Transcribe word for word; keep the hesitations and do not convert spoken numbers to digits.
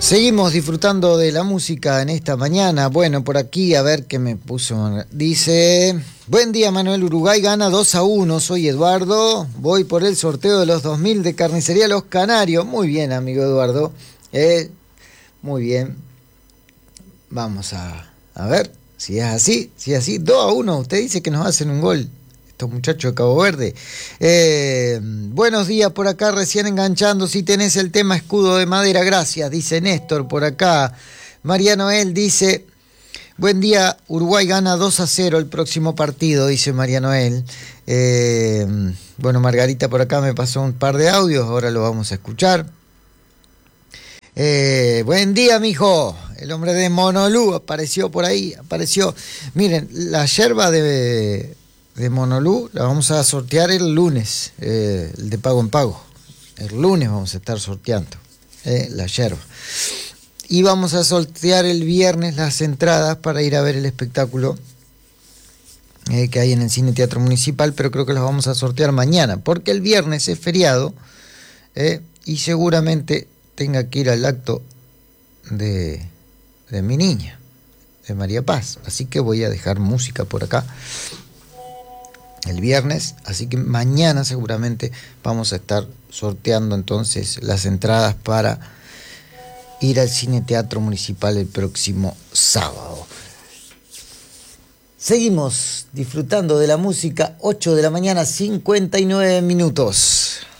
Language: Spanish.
Seguimos disfrutando de la música en esta mañana. Bueno, por aquí, a ver qué me puso. Dice, buen día Manuel, Uruguay gana dos a uno, soy Eduardo, voy por el sorteo de los dos mil de Carnicería Los Canarios. Muy bien, amigo Eduardo, eh, muy bien. Vamos a, a ver si es así, si es así. dos a uno, usted dice que nos hacen un gol estos muchachos de Cabo Verde. Eh, buenos días por acá, recién enganchando. Si tenés el tema escudo de madera, gracias, dice Néstor por acá. María Noel dice, buen día, Uruguay gana dos a cero el próximo partido, dice María Noel. Eh, bueno, Margarita por acá me pasó un par de audios, ahora lo vamos a escuchar. Eh, buen día, mijo. El hombre de Monolú apareció por ahí, apareció. Miren, la yerba de... de Monolú la vamos a sortear el lunes, eh, el de pago en pago. El lunes vamos a estar sorteando eh, la yerba. Y vamos a sortear el viernes las entradas para ir a ver el espectáculo eh, que hay en el Cine Teatro Municipal, pero creo que las vamos a sortear mañana, porque el viernes es feriado eh, y seguramente tenga que ir al acto de, de mi niña, de María Paz. Así que voy a dejar música por acá el viernes, así que mañana seguramente vamos a estar sorteando entonces las entradas para ir al Cine Teatro Municipal el próximo sábado. Seguimos disfrutando de la música, ocho de la mañana, cincuenta y nueve minutos.